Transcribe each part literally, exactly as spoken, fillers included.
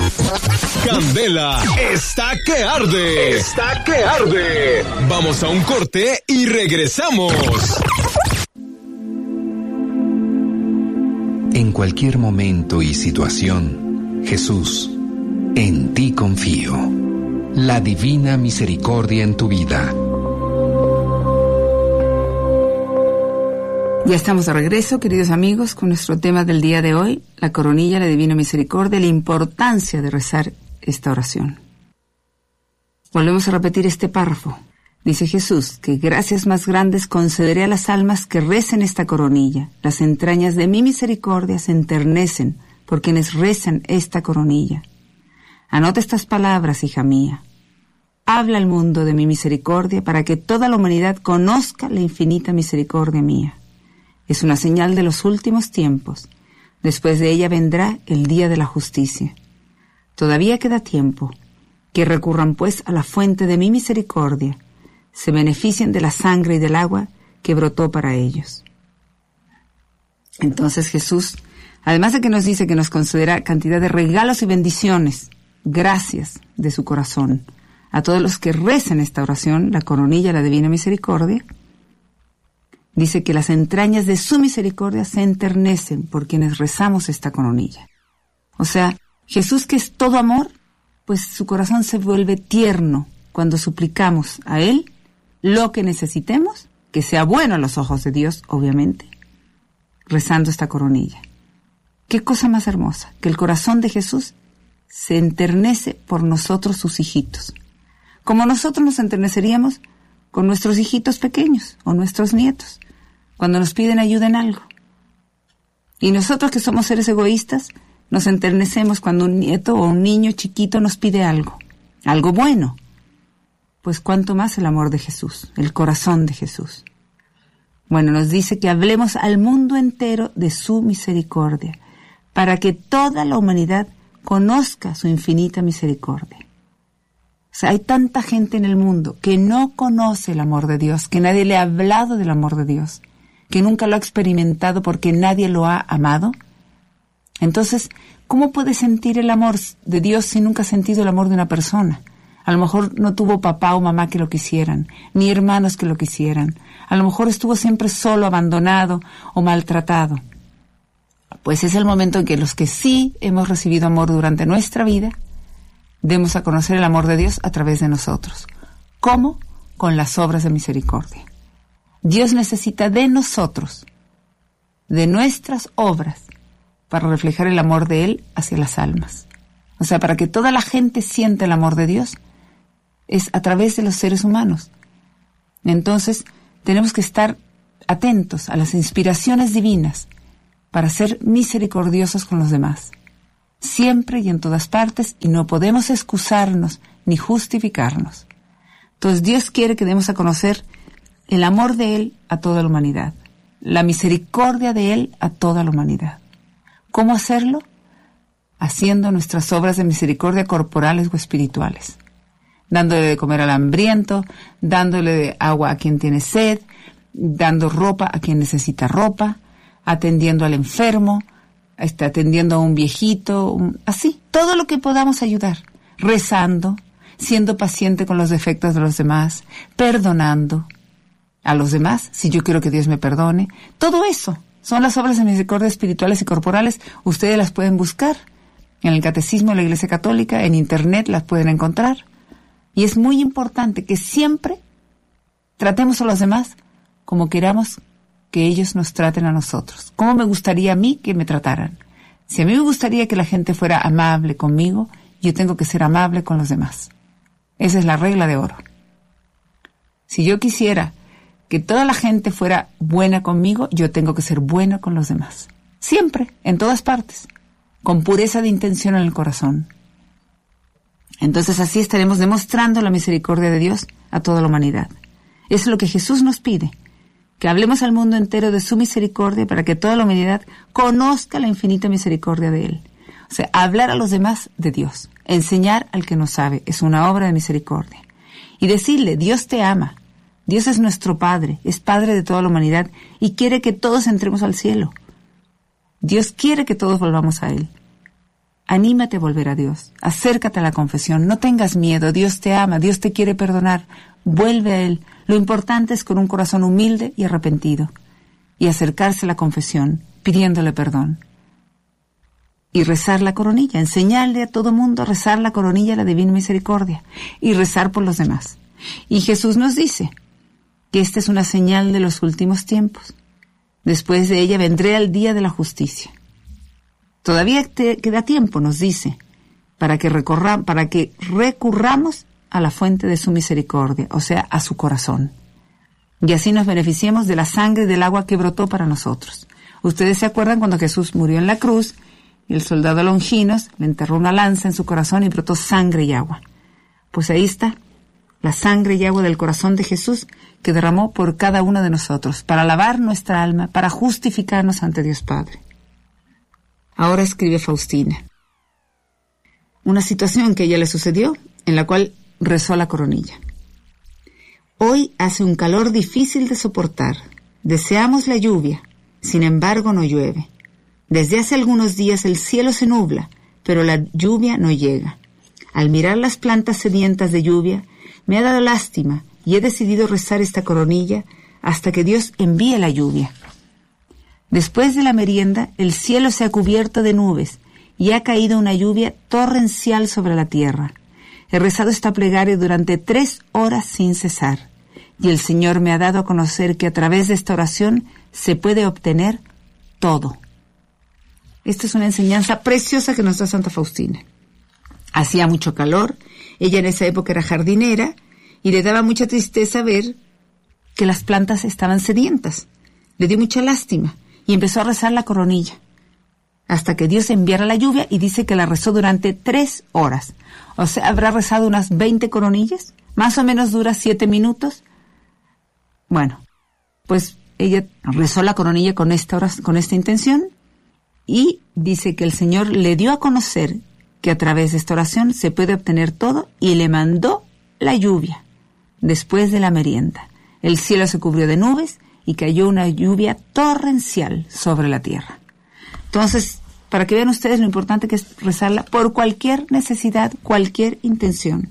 Candela está que arde. Está que arde. Vamos a un corte y regresamos. En cualquier momento y situación, Jesús, en ti confío. La divina misericordia en tu vida. Ya estamos de regreso, queridos amigos, con nuestro tema del día de hoy, la coronilla, la divina misericordia, la importancia de rezar esta oración. Volvemos a repetir este párrafo. Dice Jesús que gracias más grandes concederé a las almas que recen esta coronilla. Las entrañas de mi misericordia se enternecen por quienes rezan esta coronilla. Anota estas palabras, hija mía. Habla al mundo de mi misericordia para que toda la humanidad conozca la infinita misericordia mía. Es una señal de los últimos tiempos. Después de ella vendrá el día de la justicia. Todavía queda tiempo. Que recurran pues a la fuente de mi misericordia. Se beneficien de la sangre y del agua que brotó para ellos. Entonces Jesús, además de que nos dice que nos concederá cantidad de regalos y bendiciones, gracias de su corazón, a todos los que recen esta oración, la coronilla, la divina misericordia, dice que las entrañas de su misericordia se enternecen por quienes rezamos esta coronilla. O sea, Jesús, que es todo amor, pues su corazón se vuelve tierno cuando suplicamos a Él lo que necesitemos, que sea bueno a los ojos de Dios, obviamente, rezando esta coronilla. Qué cosa más hermosa, que el corazón de Jesús se enternece por nosotros, sus hijitos. Como nosotros nos enterneceríamos con nuestros hijitos pequeños o nuestros nietos, cuando nos piden ayuda en algo. Y nosotros, que somos seres egoístas, nos enternecemos cuando un nieto o un niño chiquito nos pide algo, algo bueno. Pues cuánto más el amor de Jesús, el corazón de Jesús. Bueno, nos dice que hablemos al mundo entero de su misericordia, para que toda la humanidad conozca su infinita misericordia. O sea, hay tanta gente en el mundo que no conoce el amor de Dios, que nadie le ha hablado del amor de Dios, que nunca lo ha experimentado porque nadie lo ha amado. Entonces, ¿cómo puede sentir el amor de Dios si nunca ha sentido el amor de una persona? A lo mejor no tuvo papá o mamá que lo quisieran, ni hermanos que lo quisieran. A lo mejor estuvo siempre solo, abandonado o maltratado. Pues es el momento en que los que sí hemos recibido amor durante nuestra vida, demos a conocer el amor de Dios a través de nosotros. ¿Cómo? Con las obras de misericordia. Dios necesita de nosotros, de nuestras obras, para reflejar el amor de Él hacia las almas. O sea, para que toda la gente sienta el amor de Dios, es a través de los seres humanos. Entonces, tenemos que estar atentos a las inspiraciones divinas para ser misericordiosos con los demás, siempre y en todas partes, y no podemos excusarnos ni justificarnos. Entonces, Dios quiere que demos a conocer el amor de Él a toda la humanidad, la misericordia de Él a toda la humanidad. ¿Cómo hacerlo? Haciendo nuestras obras de misericordia corporales o espirituales, dándole de comer al hambriento, dándole agua a quien tiene sed, dando ropa a quien necesita ropa, atendiendo al enfermo, este, atendiendo a un viejito, un, así, todo lo que podamos ayudar, rezando, siendo paciente con los defectos de los demás, perdonando a los demás, si yo quiero que Dios me perdone. Todo eso son las obras de misericordia espirituales y corporales. Ustedes las pueden buscar en el Catecismo de la Iglesia Católica, en Internet las pueden encontrar. Y es muy importante que siempre tratemos a los demás como queramos que ellos nos traten a nosotros. ¿Cómo me gustaría a mí que me trataran? Si a mí me gustaría que la gente fuera amable conmigo, yo tengo que ser amable con los demás. Esa es la regla de oro. Si yo quisiera que toda la gente fuera buena conmigo, yo tengo que ser buena con los demás. Siempre, en todas partes, con pureza de intención en el corazón. Entonces así estaremos demostrando la misericordia de Dios a toda la humanidad. Eso es lo que Jesús nos pide, que hablemos al mundo entero de su misericordia para que toda la humanidad conozca la infinita misericordia de Él. O sea, hablar a los demás de Dios, enseñar al que no sabe, es una obra de misericordia. Y decirle, Dios te ama, Dios es nuestro Padre, es Padre de toda la humanidad y quiere que todos entremos al cielo. Dios quiere que todos volvamos a Él. Anímate a volver a Dios. Acércate a la confesión. No tengas miedo. Dios te ama. Dios te quiere perdonar. Vuelve a Él. Lo importante es con un corazón humilde y arrepentido. Y acercarse a la confesión, pidiéndole perdón. Y rezar la coronilla. Enseñarle a todo mundo a rezar la coronilla de la Divina Misericordia. Y rezar por los demás. Y Jesús nos dice que esta es una señal de los últimos tiempos. Después de ella vendré al día de la justicia. Todavía te queda tiempo, nos dice, para que, recorra, para que recurramos a la fuente de su misericordia, o sea, a su corazón. Y así nos beneficiemos de la sangre y del agua que brotó para nosotros. Ustedes se acuerdan cuando Jesús murió en la cruz y el soldado Longinos le enterró una lanza en su corazón y brotó sangre y agua. Pues ahí está, la sangre y agua del corazón de Jesús que derramó por cada uno de nosotros, para lavar nuestra alma, para justificarnos ante Dios Padre. Ahora escribe Faustina una situación que a ella le sucedió, en la cual rezó la coronilla. Hoy hace un calor difícil de soportar. Deseamos la lluvia, sin embargo no llueve. Desde hace algunos días el cielo se nubla, pero la lluvia no llega. Al mirar las plantas sedientas de lluvia, me ha dado lástima y he decidido rezar esta coronilla hasta que Dios envíe la lluvia. Después de la merienda, el cielo se ha cubierto de nubes y ha caído una lluvia torrencial sobre la tierra. He rezado esta plegaria durante tres horas sin cesar, y el Señor me ha dado a conocer que a través de esta oración se puede obtener todo. Esta es una enseñanza preciosa que nos da Santa Faustina. Hacía mucho calor, ella en esa época era jardinera, y le daba mucha tristeza ver que las plantas estaban sedientas. Le dio mucha lástima. Y empezó a rezar la coronilla, hasta que Dios enviara la lluvia, y dice que la rezó durante tres horas. O sea, habrá rezado unas veinte coronillas, más o menos dura siete minutos. Bueno, pues ella rezó la coronilla con esta, oración, con esta intención, y dice que el Señor le dio a conocer que a través de esta oración se puede obtener todo, y le mandó la lluvia después de la merienda. El cielo se cubrió de nubes, y cayó una lluvia torrencial sobre la tierra. Entonces, para que vean ustedes lo importante que es rezarla por cualquier necesidad, cualquier intención.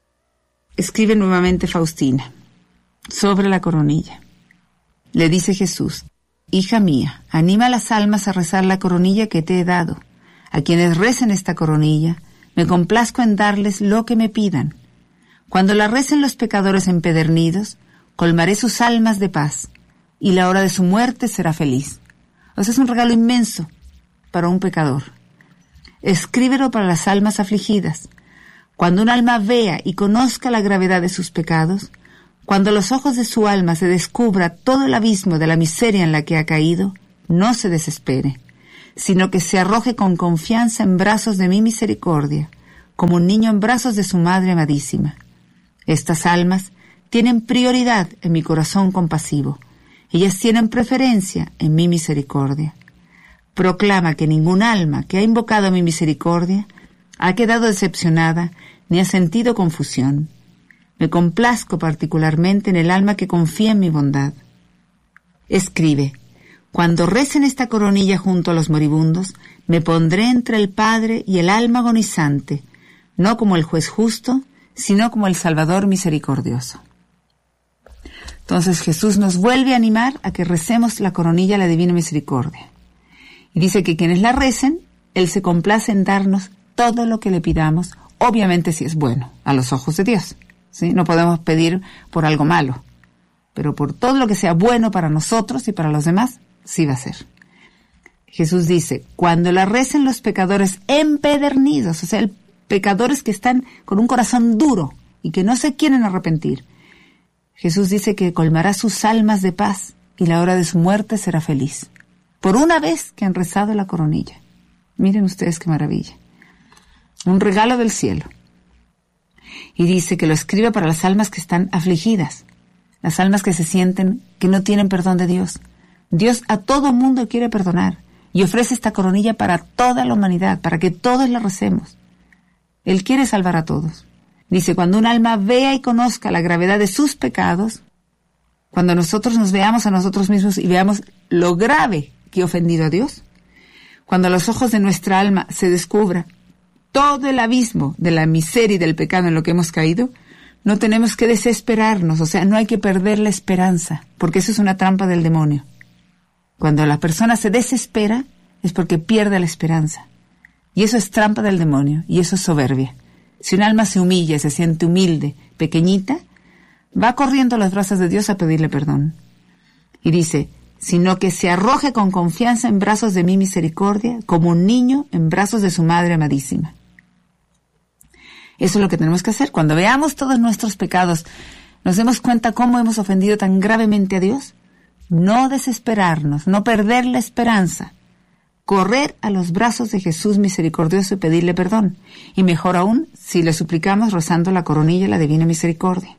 Escribe nuevamente Faustina sobre la coronilla. Le dice Jesús: hija mía, anima a las almas a rezar la coronilla que te he dado. A quienes recen esta coronilla, me complazco en darles lo que me pidan. Cuando la recen los pecadores empedernidos, colmaré sus almas de paz, y la hora de su muerte será feliz. O sea, es un regalo inmenso para un pecador. Escríbelo para las almas afligidas. Cuando un alma vea y conozca la gravedad de sus pecados, cuando a los ojos de su alma se descubra todo el abismo de la miseria en la que ha caído, no se desespere, sino que se arroje con confianza en brazos de mi misericordia, como un niño en brazos de su madre amadísima. Estas almas tienen prioridad en mi corazón compasivo. Ellas tienen preferencia en mi misericordia. Proclama que ningún alma que ha invocado mi misericordia ha quedado decepcionada ni ha sentido confusión. Me complazco particularmente en el alma que confía en mi bondad. Escribe: cuando recen esta coronilla junto a los moribundos, me pondré entre el Padre y el alma agonizante, no como el juez justo, sino como el Salvador misericordioso. Entonces Jesús nos vuelve a animar a que recemos la coronilla de la Divina Misericordia. Y dice que quienes la recen, Él se complace en darnos todo lo que le pidamos, obviamente si es bueno, a los ojos de Dios, ¿sí? No podemos pedir por algo malo, pero por todo lo que sea bueno para nosotros y para los demás, sí va a ser. Jesús dice: cuando la recen los pecadores empedernidos, o sea, el pecadores que están con un corazón duro y que no se quieren arrepentir, Jesús dice que colmará sus almas de paz y la hora de su muerte será feliz. Por una vez que han rezado la coronilla. Miren ustedes qué maravilla. Un regalo del cielo. Y dice que lo escribe para las almas que están afligidas, las almas que se sienten que no tienen perdón de Dios. Dios a todo mundo quiere perdonar y ofrece esta coronilla para toda la humanidad, para que todos la recemos. Él quiere salvar a todos. Dice: cuando un alma vea y conozca la gravedad de sus pecados, cuando nosotros nos veamos a nosotros mismos y veamos lo grave que he ofendido a Dios, cuando a los ojos de nuestra alma se descubra todo el abismo de la miseria y del pecado en lo que hemos caído, no tenemos que desesperarnos, o sea, no hay que perder la esperanza, porque eso es una trampa del demonio. Cuando la persona se desespera, es porque pierde la esperanza. Y eso es trampa del demonio, y eso es soberbia. Si un alma se humilla, se siente humilde, pequeñita, va corriendo a los brazos de Dios a pedirle perdón. Y dice, sino que se arroje con confianza en brazos de mi misericordia, como un niño en brazos de su madre amadísima. Eso es lo que tenemos que hacer. Cuando veamos todos nuestros pecados, nos demos cuenta cómo hemos ofendido tan gravemente a Dios, no desesperarnos, no perder la esperanza, correr a los brazos de Jesús misericordioso y pedirle perdón. Y mejor aún, si le suplicamos rezando la coronilla de la Divina Misericordia.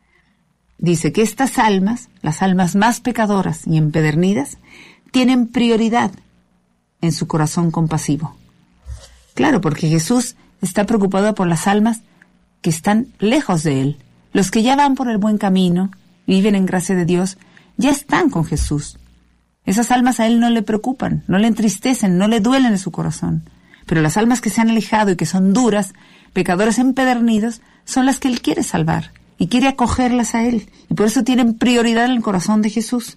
Dice que estas almas, las almas más pecadoras y empedernidas, tienen prioridad en su corazón compasivo. Claro, porque Jesús está preocupado por las almas que están lejos de Él. Los que ya van por el buen camino, viven en gracia de Dios, ya están con Jesús. Esas almas a Él no le preocupan, no le entristecen, no le duelen en su corazón. Pero las almas que se han alejado y que son duras, pecadores empedernidos, son las que Él quiere salvar y quiere acogerlas a Él. Y por eso tienen prioridad en el corazón de Jesús.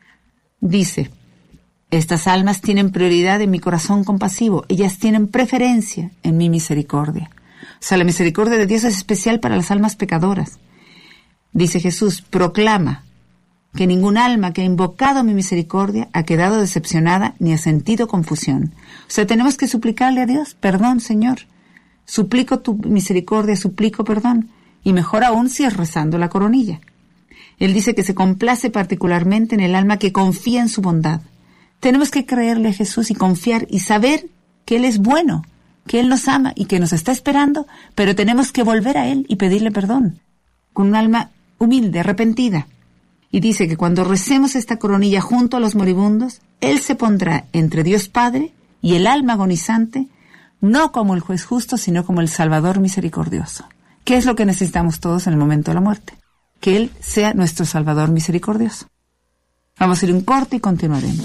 Dice, estas almas tienen prioridad en mi corazón compasivo. Ellas tienen preferencia en mi misericordia. O sea, la misericordia de Dios es especial para las almas pecadoras. Dice Jesús, proclama que ningún alma que ha invocado mi misericordia ha quedado decepcionada ni ha sentido confusión. O sea, tenemos que suplicarle a Dios, perdón, Señor. Suplico tu misericordia, suplico perdón. Y mejor aún si es rezando la coronilla. Él dice que se complace particularmente en el alma que confía en su bondad. Tenemos que creerle a Jesús y confiar y saber que Él es bueno, que Él nos ama y que nos está esperando, pero tenemos que volver a Él y pedirle perdón, con un alma humilde, arrepentida. Y dice que cuando recemos esta coronilla junto a los moribundos, Él se pondrá entre Dios Padre y el alma agonizante, no como el juez justo, sino como el Salvador misericordioso. ¿Qué es lo que necesitamos todos en el momento de la muerte? Que Él sea nuestro Salvador misericordioso. Vamos a ir un corte y continuaremos.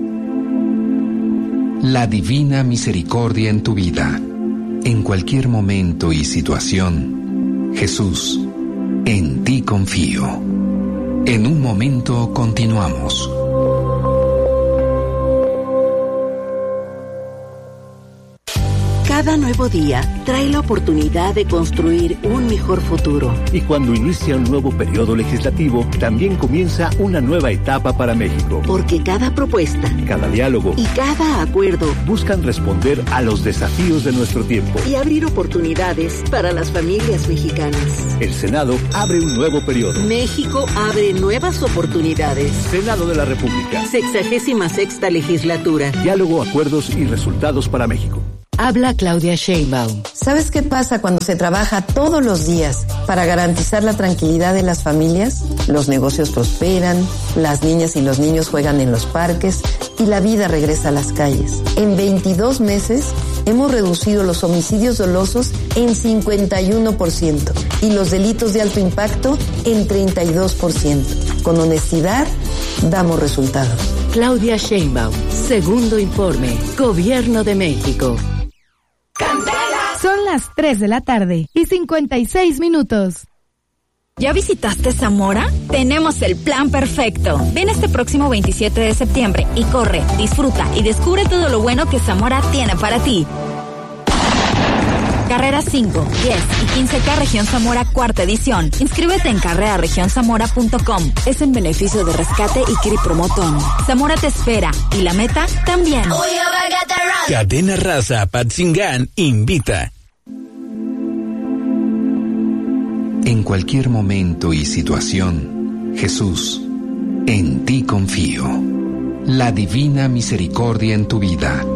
La divina misericordia en tu vida, en cualquier momento y situación. Jesús, en ti confío. En un momento continuamos. Cada nuevo día trae la oportunidad de construir un mejor futuro. Y cuando inicia un nuevo periodo legislativo, también comienza una nueva etapa para México. Porque cada propuesta, cada diálogo y cada acuerdo buscan responder a los desafíos de nuestro tiempo y abrir oportunidades para las familias mexicanas. El Senado abre un nuevo periodo. México abre nuevas oportunidades. Senado de la República. Sexagésima sexta legislatura. Diálogo, acuerdos y resultados para México. Habla Claudia Sheinbaum. ¿Sabes qué pasa cuando se trabaja todos los días para garantizar la tranquilidad de las familias? Los negocios prosperan, las niñas y los niños juegan en los parques y la vida regresa a las calles. En veintidós meses hemos reducido los homicidios dolosos en cincuenta y uno por ciento y los delitos de alto impacto en treinta y dos por ciento. Con honestidad, damos resultados. Claudia Sheinbaum, segundo informe, Gobierno de México. Son las tres de la tarde y cincuenta y seis minutos. ¿Ya visitaste Zamora? Tenemos el plan perfecto. Ven este próximo veintisiete de septiembre y corre, disfruta y descubre todo lo bueno que Zamora tiene para ti. Carreras cinco, diez y quince K Región Zamora cuarta edición. Inscríbete en carrera región zamora punto com. Es en beneficio de Rescate y Kiri Promotón. Zamora te espera y la meta también. Cadena Raza Patzingán invita. En cualquier momento y situación, Jesús, en ti confío. La divina misericordia en tu vida.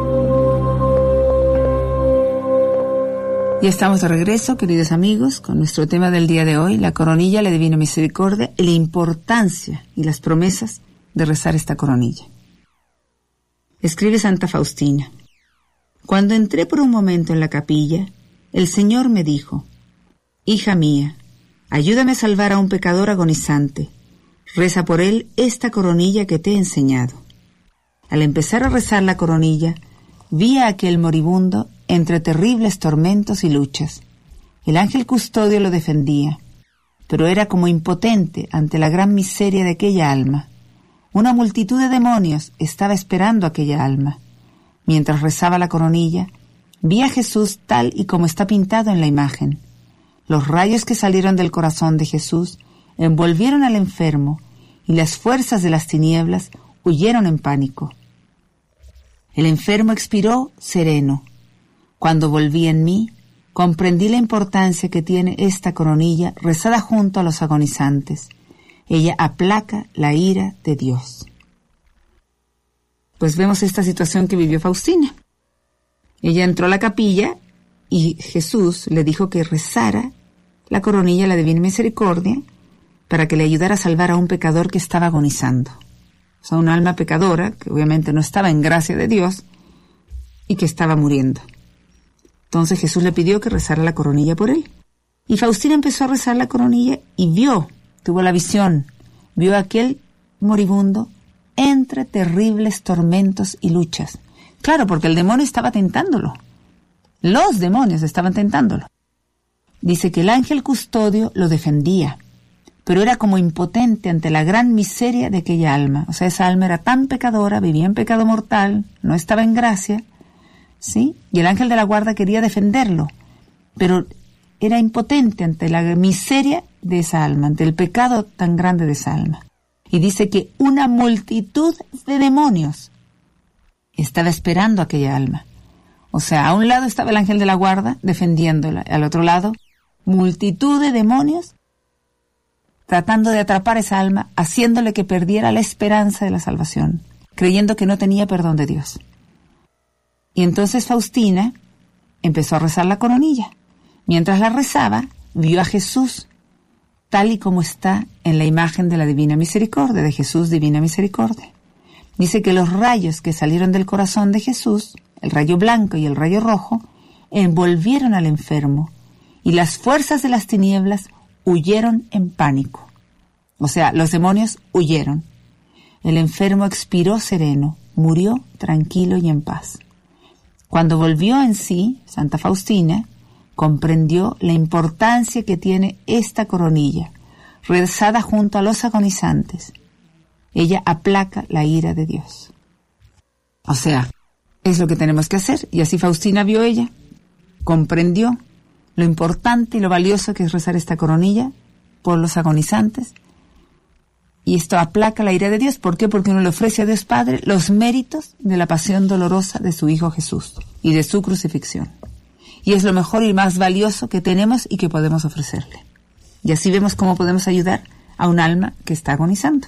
Ya estamos de regreso, queridos amigos, con nuestro tema del día de hoy, la coronilla, la divina misericordia, y la importancia y las promesas de rezar esta coronilla. Escribe Santa Faustina: cuando entré por un momento en la capilla, el Señor me dijo: hija mía, ayúdame a salvar a un pecador agonizante. Reza por él esta coronilla que te he enseñado. Al empezar a rezar la coronilla, vi a aquel moribundo entre terribles tormentos y luchas. El ángel custodio lo defendía, pero era como impotente ante la gran miseria de aquella alma. Una multitud de demonios estaba esperando aquella alma. Mientras rezaba la coronilla, vi a Jesús tal y como está pintado en la imagen. Los rayos que salieron del corazón de Jesús envolvieron al enfermo y las fuerzas de las tinieblas huyeron en pánico. El enfermo expiró sereno. Cuando volví en mí, comprendí la importancia que tiene esta coronilla rezada junto a los agonizantes. Ella aplaca la ira de Dios. Pues vemos esta situación que vivió Faustina. Ella entró a la capilla y Jesús le dijo que rezara la coronilla de la Divina Misericordia para que le ayudara a salvar a un pecador que estaba agonizando. O sea, un alma pecadora que obviamente no estaba en gracia de Dios y que estaba muriendo. Entonces Jesús le pidió que rezara la coronilla por él. Y Faustina empezó a rezar la coronilla y vio, tuvo la visión, vio a aquel moribundo entre terribles tormentos y luchas. Claro, porque el demonio estaba tentándolo. Los demonios estaban tentándolo. Dice que el ángel custodio lo defendía, pero era como impotente ante la gran miseria de aquella alma. O sea, esa alma era tan pecadora, vivía en pecado mortal, no estaba en gracia, ¿sí? Y el ángel de la guarda quería defenderlo, pero era impotente ante la miseria de esa alma, ante el pecado tan grande de esa alma. Y dice que una multitud de demonios estaba esperando a aquella alma. O sea, a un lado estaba el ángel de la guarda defendiéndola, al otro lado, multitud de demonios tratando de atrapar esa alma, haciéndole que perdiera la esperanza de la salvación, creyendo que no tenía perdón de Dios. Y entonces Faustina empezó a rezar la coronilla. Mientras la rezaba, vio a Jesús, tal y como está en la imagen de la Divina Misericordia, de Jesús Divina Misericordia. Dice que los rayos que salieron del corazón de Jesús, el rayo blanco y el rayo rojo, envolvieron al enfermo, y las fuerzas de las tinieblas huyeron en pánico. O sea, los demonios huyeron. El enfermo expiró sereno, murió tranquilo y en paz. Cuando volvió en sí, Santa Faustina comprendió la importancia que tiene esta coronilla, rezada junto a los agonizantes. Ella aplaca la ira de Dios. O sea, es lo que tenemos que hacer. Y así Faustina vio ella, comprendió lo importante y lo valioso que es rezar esta coronilla por los agonizantes. Y esto aplaca la ira de Dios. ¿Por qué? Porque uno le ofrece a Dios Padre los méritos de la pasión dolorosa de su Hijo Jesús y de su crucifixión. Y es lo mejor y más valioso que tenemos y que podemos ofrecerle. Y así vemos cómo podemos ayudar a un alma que está agonizando.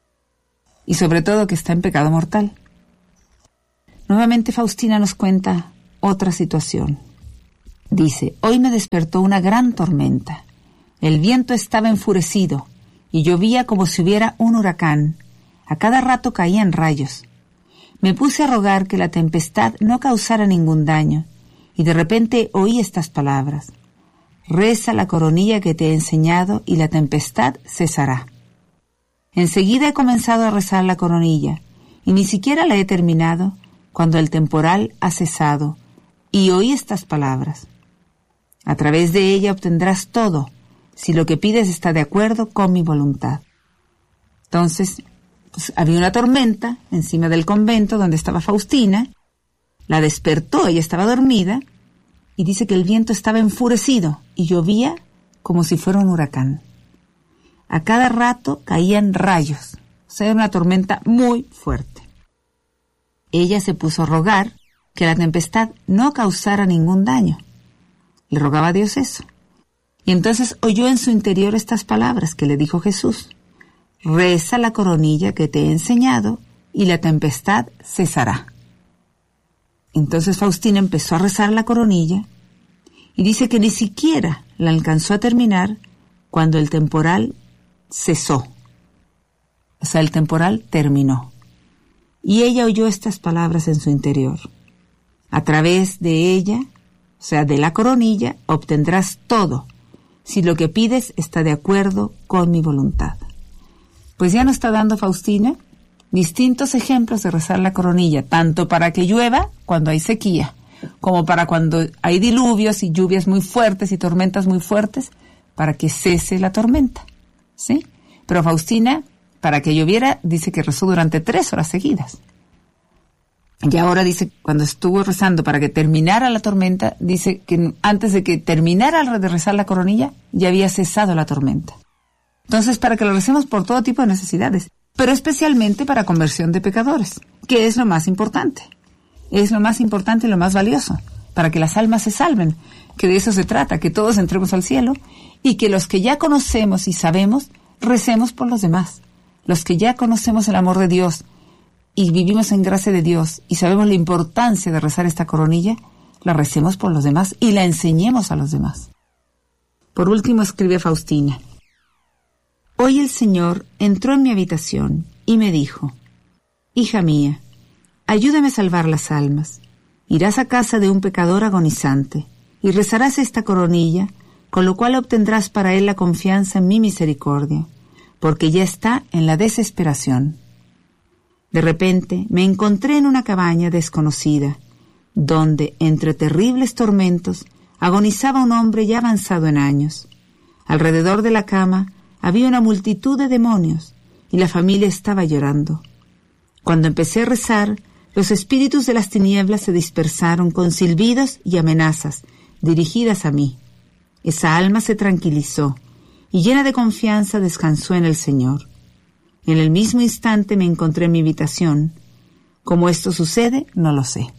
Y sobre todo que está en pecado mortal. Nuevamente Faustina nos cuenta otra situación. Dice, hoy me despertó una gran tormenta. El viento estaba enfurecido y llovía como si hubiera un huracán. A cada rato caían rayos. Me puse a rogar que la tempestad no causara ningún daño y de repente oí estas palabras. Reza la coronilla que te he enseñado y la tempestad cesará. Enseguida he comenzado a rezar la coronilla y ni siquiera la he terminado cuando el temporal ha cesado y oí estas palabras. A través de ella obtendrás todo, si lo que pides está de acuerdo con mi voluntad. Entonces, pues, había una tormenta encima del convento donde estaba Faustina, la despertó, ella estaba dormida, y dice que el viento estaba enfurecido y llovía como si fuera un huracán. A cada rato caían rayos, o sea, era una tormenta muy fuerte. Ella se puso a rogar que la tempestad no causara ningún daño. Le rogaba a Dios eso. Y entonces oyó en su interior estas palabras que le dijo Jesús. Reza la coronilla que te he enseñado y la tempestad cesará. Entonces Faustina empezó a rezar la coronilla y dice que ni siquiera la alcanzó a terminar cuando el temporal cesó. O sea, el temporal terminó. Y ella oyó estas palabras en su interior. A través de ella, o sea, de la coronilla, obtendrás todo, si lo que pides está de acuerdo con mi voluntad. Pues ya nos está dando Faustina distintos ejemplos de rezar la coronilla, tanto para que llueva cuando hay sequía, como para cuando hay diluvios y lluvias muy fuertes y tormentas muy fuertes, para que cese la tormenta, ¿sí? Pero Faustina, para que lloviera, dice que rezó durante tres horas seguidas. Y ahora dice, cuando estuvo rezando para que terminara la tormenta, dice que antes de que terminara de rezar la coronilla, ya había cesado la tormenta. Entonces, para que lo recemos por todo tipo de necesidades, pero especialmente para conversión de pecadores, que es lo más importante. Es lo más importante y lo más valioso, para que las almas se salven, que de eso se trata, que todos entremos al cielo, y que los que ya conocemos y sabemos, recemos por los demás. Los que ya conocemos el amor de Dios, y vivimos en gracia de Dios y sabemos la importancia de rezar esta coronilla, la recemos por los demás y la enseñemos a los demás. Por último escribe Faustina: hoy el Señor entró en mi habitación y me dijo: hija mía, ayúdame a salvar las almas. Irás a casa de un pecador agonizante y rezarás esta coronilla, con lo cual obtendrás para él la confianza en mi misericordia, porque ya está en la desesperación. De repente me encontré en una cabaña desconocida, donde, entre terribles tormentos, agonizaba un hombre ya avanzado en años. Alrededor de la cama había una multitud de demonios, y la familia estaba llorando. Cuando empecé a rezar, los espíritus de las tinieblas se dispersaron con silbidos y amenazas dirigidas a mí. Esa alma se tranquilizó, y llena de confianza descansó en el Señor. En el mismo instante me encontré en mi habitación. ¿Cómo esto sucede? No lo sé.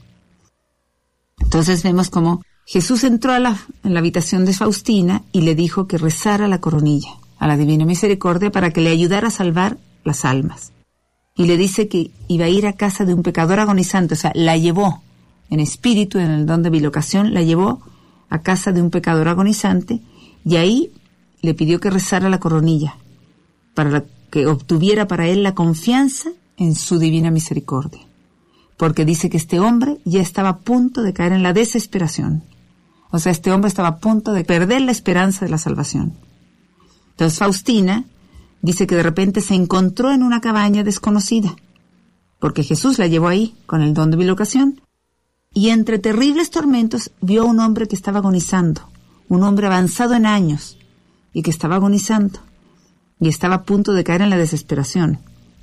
Entonces vemos cómo Jesús entró a la, en la habitación de Faustina y le dijo que rezara la coronilla a la Divina Misericordia para que le ayudara a salvar las almas. Y le dice que iba a ir a casa de un pecador agonizante, o sea, la llevó en espíritu, en el don de bilocación, la llevó a casa de un pecador agonizante y ahí le pidió que rezara la coronilla para la que obtuviera para él la confianza en su divina misericordia, porque dice que este hombre ya estaba a punto de caer en la desesperación. O sea, este hombre estaba a punto de perder la esperanza de la salvación. Entonces Faustina dice que de repente se encontró en una cabaña desconocida, porque Jesús la llevó ahí con el don de bilocación, y entre terribles tormentos vio a un hombre que estaba agonizando, un hombre avanzado en años, y que estaba agonizando, y estaba a punto de caer en la desesperación.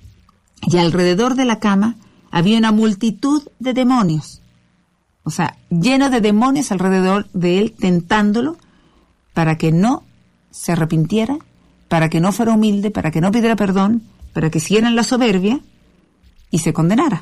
Y alrededor de la cama había una multitud de demonios, o sea, lleno de demonios alrededor de él, tentándolo para que no se arrepintiera, para que no fuera humilde, para que no pidiera perdón, para que siguiera en la soberbia y se condenara.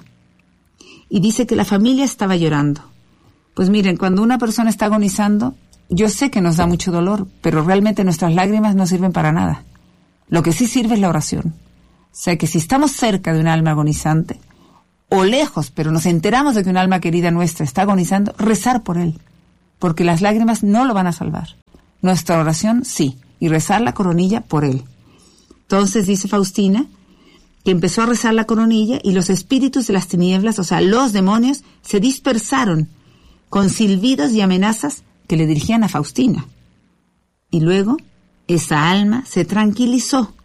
Y dice que la familia estaba llorando. Pues miren, cuando una persona está agonizando, yo sé que nos da mucho dolor, pero realmente nuestras lágrimas no sirven para nada. Lo que sí sirve es la oración. O sea que si estamos cerca de un alma agonizante, o lejos, pero nos enteramos de que un alma querida nuestra está agonizando, rezar por él, porque las lágrimas no lo van a salvar. Nuestra oración sí, y rezar la coronilla por él. Entonces dice Faustina que empezó a rezar la coronilla y los espíritus de las tinieblas, o sea, los demonios, se dispersaron con silbidos y amenazas que le dirigían a Faustina. Y luego esa alma se tranquilizó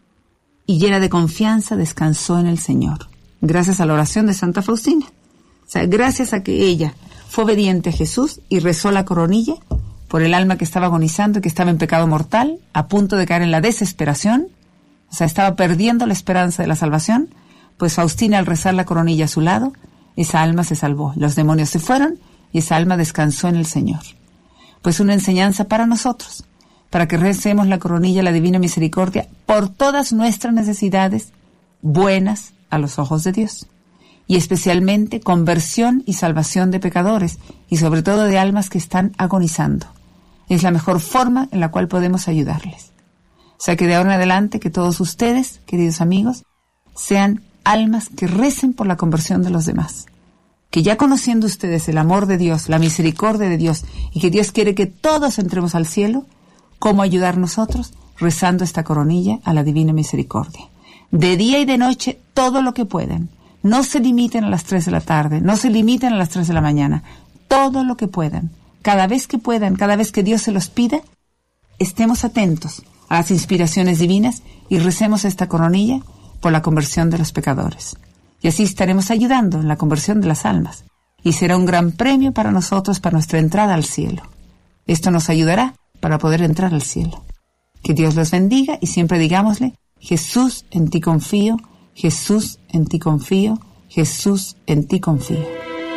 y llena de confianza descansó en el Señor, gracias a la oración de Santa Faustina. O sea, gracias a que ella fue obediente a Jesús y rezó la coronilla por el alma que estaba agonizando y que estaba en pecado mortal, a punto de caer en la desesperación, o sea, estaba perdiendo la esperanza de la salvación, pues Faustina, al rezar la coronilla a su lado, esa alma se salvó. Los demonios se fueron y esa alma descansó en el Señor. Pues una enseñanza para nosotros, para que recemos la coronilla a la Divina Misericordia por todas nuestras necesidades buenas a los ojos de Dios, y especialmente conversión y salvación de pecadores, y sobre todo de almas que están agonizando. Es la mejor forma en la cual podemos ayudarles. O sea que de ahora en adelante, que todos ustedes, queridos amigos, sean almas que recen por la conversión de los demás. Que ya conociendo ustedes el amor de Dios, la misericordia de Dios, y que Dios quiere que todos entremos al cielo, ¿cómo ayudar nosotros? Rezando esta coronilla a la Divina Misericordia. De día y de noche, todo lo que puedan. No se limiten a las tres de la tarde, no se limiten a las tres de la mañana. Todo lo que puedan. Cada vez que puedan, cada vez que Dios se los pida, estemos atentos a las inspiraciones divinas y recemos esta coronilla por la conversión de los pecadores. Y así estaremos ayudando en la conversión de las almas y será un gran premio para nosotros para nuestra entrada al cielo. Esto nos ayudará para poder entrar al cielo. Que Dios los bendiga y siempre digámosle: Jesús, en ti confío, Jesús, en ti confío, Jesús, en ti confío.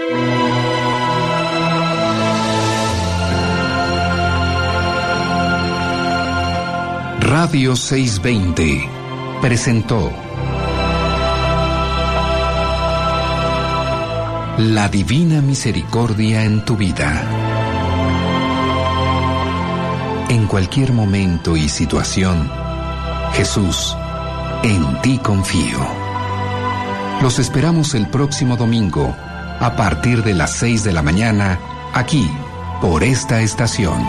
Radio seiscientos veinte presentó La Divina Misericordia en tu vida. En cualquier momento y situación, Jesús, en ti confío. Los esperamos el próximo domingo, a partir de las seis de la mañana, aquí, por esta estación.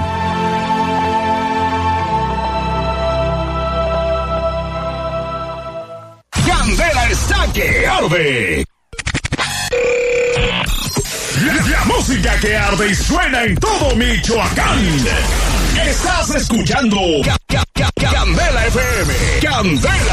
Candela está que arde. La, la música que arde y suena en todo Michoacán. Estás escuchando Ca- Ca- Ca- Candela F M. Candela.